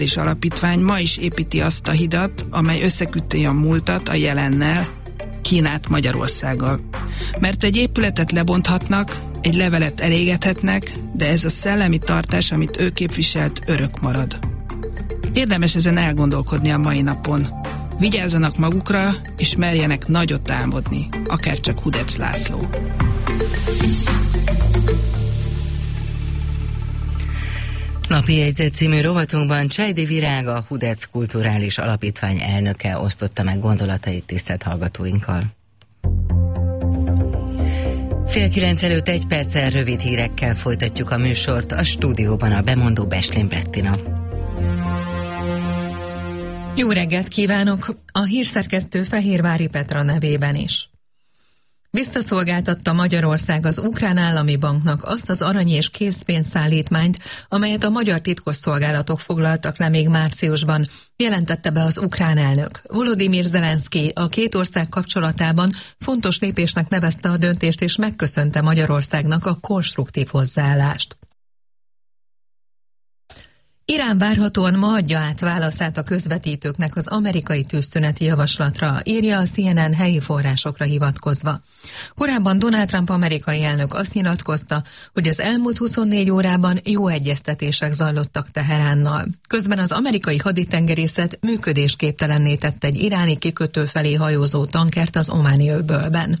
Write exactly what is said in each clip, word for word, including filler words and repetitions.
és alapítvány ma is építi azt a hidat, amely összeküti a múltat a jelennel, Kínát Magyarországgal. Mert egy épületet lebonthatnak, egy levelet elégethetnek, de ez a szellemi tartás, amit ő képviselt, örök marad. Érdemes ezen elgondolkodni a mai napon. Vigyázzanak magukra, és merjenek nagyot álmodni, akár csak Hudec László. Napi jegyzet című rovatunkban Csejdi Virág, a Hudec Kulturális Alapítvány elnöke osztotta meg gondolatait tisztelt hallgatóinkkal. Fél kilenc előtt egy perccel rövid hírekkel folytatjuk a műsort, a stúdióban a bemondó Beslin Bettina. Jó reggelt kívánok! A hírszerkesztő Fehérvári Petra nevében is. Visszaszolgáltatta Magyarország az Ukrán Állami Banknak azt az arany- és készpénzszállítmányt, amelyet a magyar titkosszolgálatok foglaltak le még márciusban, jelentette be az ukrán elnök. Volodymyr Zelenszky a két ország kapcsolatában fontos lépésnek nevezte a döntést, és megköszönte Magyarországnak a konstruktív hozzáállást. Irán várhatóan ma adja át válaszát a közvetítőknek az amerikai tűzszüneti javaslatra, írja a C N N helyi forrásokra hivatkozva. Korábban Donald Trump amerikai elnök azt nyilatkozta, hogy az elmúlt huszonnégy órában jó egyeztetések zajlottak Teheránnal. Közben az amerikai haditengerészet működésképtelenné tett egy iráni kikötő felé hajózó tankert az Ománi öbölben.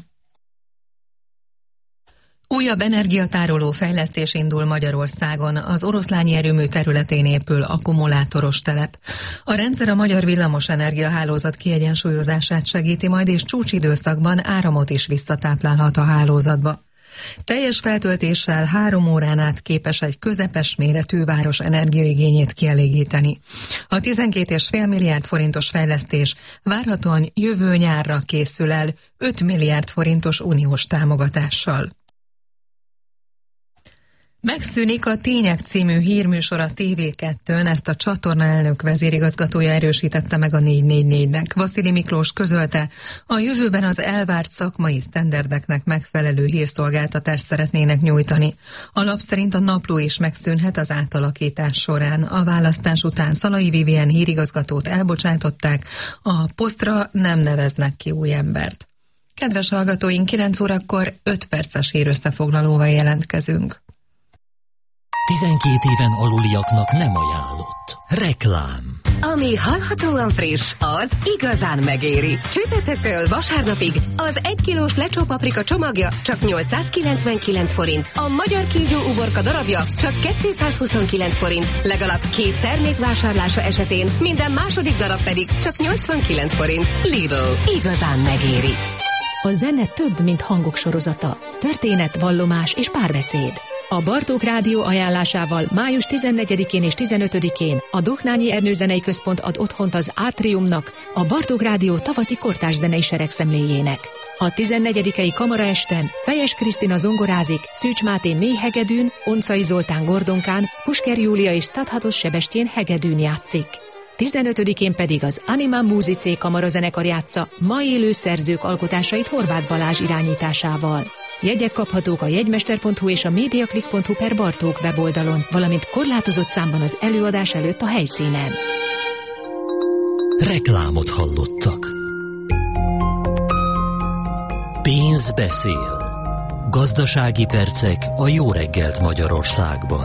Újabb energiatároló fejlesztés indul Magyarországon, az Oroszlányi erőmű területén épül akkumulátoros telep. A rendszer a magyar villamosenergia hálózat kiegyensúlyozását segíti majd, és csúcsidőszakban áramot is visszatáplálhat a hálózatba. Teljes feltöltéssel három órán át képes egy közepes méretű város energiaigényét kielégíteni. A tizenkét egész öt milliárd forintos fejlesztés várhatóan jövő nyárra készül el öt milliárd forintos uniós támogatással. Megszűnik a Tények című hírműsor a T V kettőn, ezt a csatorna elnök vezérigazgatója erősítette meg a négy négy négynek. Vasili Miklós közölte, a jövőben az elvárt szakmai sztenderdeknek megfelelő hírszolgáltatást szeretnének nyújtani. A lap szerint a napló is megszűnhet az átalakítás során. A választás után Szalai Vivien hírigazgatót elbocsátották, a posztra nem neveznek ki új embert. Kedves hallgatóink, kilenc órakor öt perces hírösszefoglalóval jelentkezünk. tizenkét éven aluliaknak nem ajánlott. Reklám. Ami hallhatóan friss, az igazán megéri. Csütörtöktől vasárnapig az egy kilós lecsó paprika csomagja csak nyolcszázkilencvenkilenc forint, a magyar kígyó uborka darabja csak kétszázhuszonkilenc forint, legalább két termék vásárlása esetén minden második darab pedig csak nyolcvankilenc forint. Lidl. Igazán megéri. A zene több, mint hangok sorozata. Történet, vallomás és párbeszéd. A Bartók Rádió ajánlásával május tizennegyedikén és tizenötödikén a Dohnányi Ernő Zenei Központ ad otthont az Átriumnak, a Bartók Rádió tavaszi kortárs zenei seregszemléjének. A tizennegyedikei kamaraesten Fejes Krisztina zongorázik, Szűcs Máté mélyhegedűn, Oncai Zoltán gordonkán, Pusker Júlia és Stadhatos Sebestyén hegedűn játszik. tizenötödikén pedig az Anima Musicé kamarazenekar játsza ma élő szerzők alkotásait Horváth Balázs irányításával. Jegyek kaphatók a jegymester pont hu és a mediaclick pont hu per Bartók weboldalon, valamint korlátozott számban az előadás előtt a helyszínen. Reklámot hallottak. Pénz beszél. Gazdasági percek a Jó reggelt Magyarországban.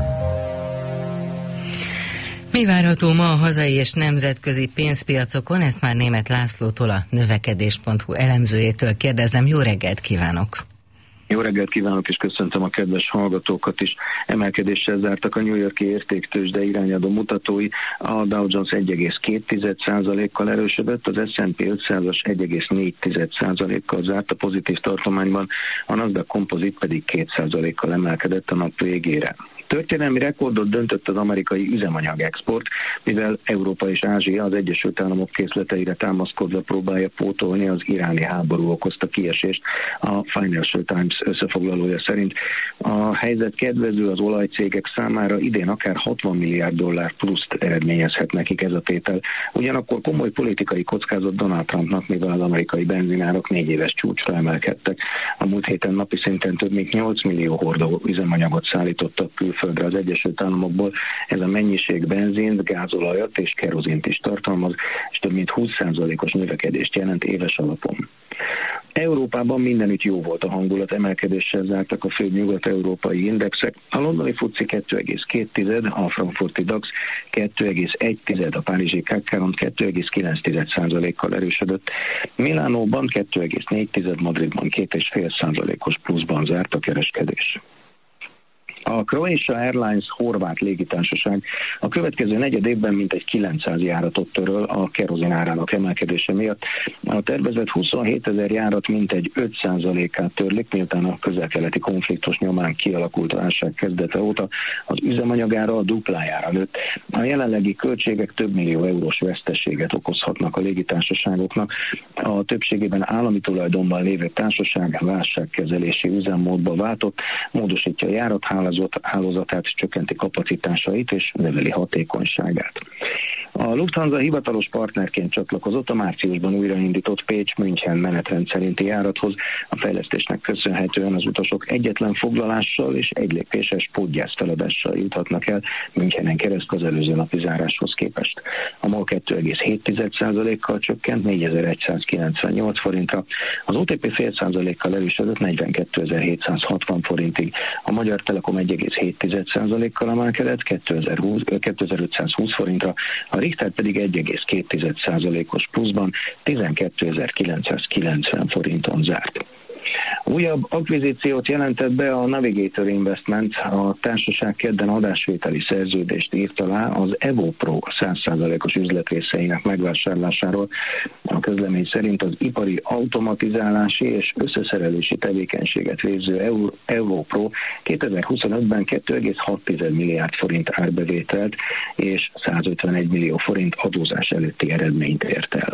Mi várható ma a hazai és nemzetközi pénzpiacokon? Ezt már Németh Lászlótól, a növekedés pont hu elemzőjétől kérdezem. Jó reggelt kívánok! Jó reggelt kívánok, és köszöntöm a kedves hallgatókat is. Emelkedéssel zártak a New York-i értéktőzsde irányadó mutatói. A Dow Jones egy egész két százalékkal erősödött, az S and P ötszázas egy egész négy százalékkal zárt a pozitív tartományban, a Nasdaq Composite pedig két százalékkal emelkedett a nap végére. Történelmi rekordot döntött az amerikai üzemanyag export, mivel Európa és Ázsia az Egyesült Államok készleteire támaszkodva próbálja pótolni az iráni háború okozta kiesést. A Financial Times összefoglalója szerint a helyzet kedvező az olajcégek számára, idén akár hatvan milliárd dollár pluszt eredményezhet nekik ez a tétel. Ugyanakkor komoly politikai kockázat Donald Trumpnak, mivel az amerikai benzinárak négy éves csúcsra emelkedtek. A múlt héten napi szinten több mint nyolc millió hordó üzemanyagot szállítottak külföldre külföldre az Egyesült Államokból. Ez a mennyiség benzint, gázolajat és kerozint is tartalmaz, és több mint húsz százalékos növekedést jelent éves alapon. Európában mindenütt jó volt a hangulat, emelkedéssel zártak a főbb nyugat-európai indexek. A londoni fuci kettő egész két, a frankfurti DAX kettő egész egy, a párizsi cé á cé kettő egész kilenc százalékkal erősödött. Milánóban kettő egész négy, Madridban két egész öt százalékos pluszban zárt a kereskedés. A Croatia Airlines horvát légitársaság a következő negyed évben mintegy kilencszáz járatot töröl a kerozin árának emelkedése miatt. A tervezett huszonhétezer járat mintegy öt százalékát törlik, miután a közel-keleti konfliktus nyomán kialakult válság kezdete óta az üzemanyagára a duplájára nőtt. A jelenlegi költségek több millió eurós veszteséget okozhatnak a légitársaságoknak. A többségében állami tulajdonban lévő társaság válságkezelési üzemmódba váltott, módosítja a járathálózatát, hálózatát, csökkenti kapacitásait és növeli hatékonyságát. A Lufthansa hivatalos partnerként csatlakozott a márciusban újraindított Pécs-München menetrend szerinti járathoz. A fejlesztésnek köszönhetően az utasok egyetlen foglalással és egylépéses podgyászfeladással juthatnak el Münchenen keresztül az előző napi záráshoz képest. A MOL kettő egész hét százalékkal csökkent négyezer-egyszázkilencvennyolc forintra, az o té pé fél százalékkal erősödött negyvenkét-hétszázhatvan forintig, a Magyar Telekom egy egész hét százalékkal emelkedett kétezer-ötszázhúsz forintra, a Richter pedig egy egész két százalékos pluszban tizenkétezer-kilencszázkilencven forinton zárt. Újabb akvizíciót jelentett be a Navigator Investment, a társaság kedden adásvételi szerződést írt alá az Evopro száz százalékos üzletrészeinek megvásárlásáról. A közlemény szerint az ipari automatizálási és összeszerelési tevékenységet végző Evopro kétezer-huszonötben két egész hat milliárd forint árbevételt és százötvenegy millió forint adózás előtti eredményt ért el.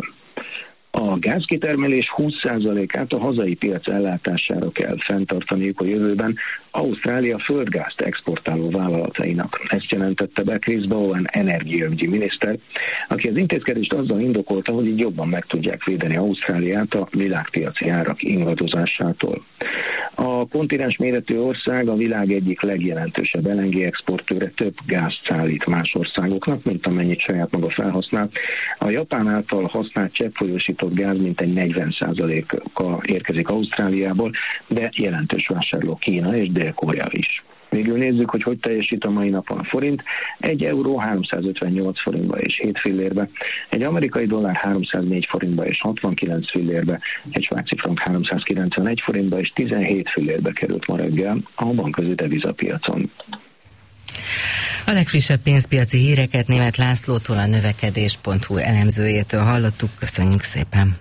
A gázkitermelés húsz százalékát a hazai piac ellátására kell fenntartaniuk a jövőben Ausztrália földgázt exportáló vállalatainak. Ezt jelentette be Chris Bowen energiaügyi miniszter, aki az intézkedést azzal indokolta, hogy így jobban meg tudják védeni Ausztráliát a világpiaci árak ingadozásától. A kontinens méretű ország a világ egyik legjelentősebb el en gé exportőre, több gázt szállít más országoknak, mint amennyit saját maga felhasznál. A Japán által használt cseppfolyósított gáz mintegy negyven százaléka érkezik Ausztráliából, de jelentős vásárló Kína és Dél-Korea is. Végül nézzük, hogy hogy teljesít a mai napon a forint. Egy euró háromszázötvennyolc forintba és hét fillérbe, egy amerikai dollár háromszáznégy forintba és hatvankilenc fillérbe, egy svájci frank háromszázkilencvenegy forintba és tizenhét fillérbe került ma reggel a bankközi devizapiacon. A legfrissebb pénzpiaci híreket Németh Lászlótól, a növekedés pont hu elemzőjétől hallottuk. Köszönjük szépen!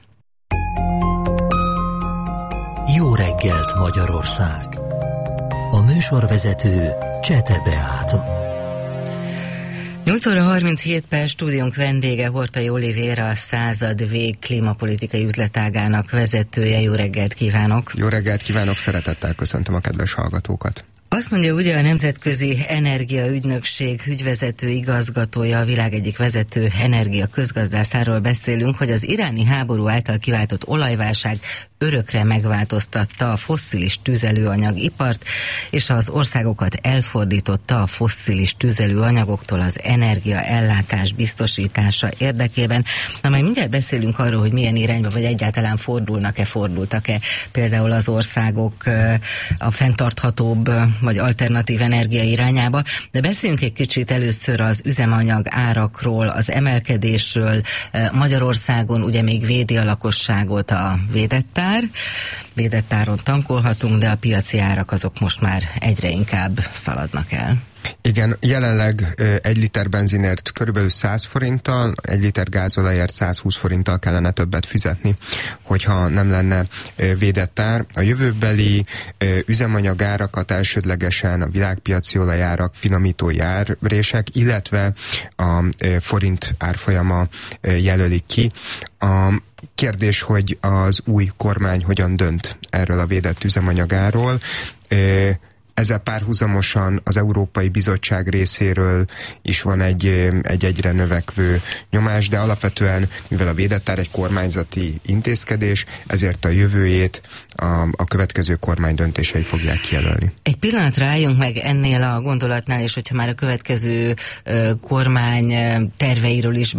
Jó reggelt, Magyarország! A műsorvezető Csete Beáta. nyolc óra harminchét perc, stúdiónk vendége Hortai Olivéra, a Század Vég klímapolitikai üzletágának vezetője. Jó reggelt kívánok! Jó reggelt kívánok, szeretettel köszöntöm a kedves hallgatókat! Azt mondja, ugye a Nemzetközi Energiaügynökség ügyvezető igazgatója, a világ egyik vezető energia közgazdászáról beszélünk, hogy az iráni háború által kiváltott olajválság örökre megváltoztatta a fosszilis tüzelőanyagipart, és az országokat elfordította a fosszilis tüzelőanyagoktól az energiaellátás biztosítása érdekében. Na, majd mindjárt beszélünk arról, hogy milyen irányba, vagy egyáltalán fordulnak-e, fordultak-e például az országok a fenntarthatóbb vagy alternatív energia irányába, de beszéljünk egy kicsit először az üzemanyag árakról, az emelkedésről. Magyarországon ugye még védi a lakosságot a védett ár, védett áron tankolhatunk, de a piaci árak azok most már egyre inkább szaladnak el. Igen, jelenleg egy liter benzinért körülbelül száz forinttal, egy liter gázolajért százhúsz forinttal kellene többet fizetni, hogyha nem lenne védett ár. A jövőbeli üzemanyagárakat elsődlegesen a világpiaci olajárak, finomítói árrések, illetve a forint árfolyama jelölik ki. A kérdés, hogy az új kormány hogyan dönt erről a védett üzemanyagáról. ezzel párhuzamosan az Európai Bizottság részéről is van egy, egy egyre növekvő nyomás, de alapvetően, mivel a védett ár egy kormányzati intézkedés, ezért a jövőjét a, a következő kormány döntései fogják kijelölni. Egy pillanatra álljunk meg ennél a gondolatnál, és hogyha már a következő uh, kormány terveiről is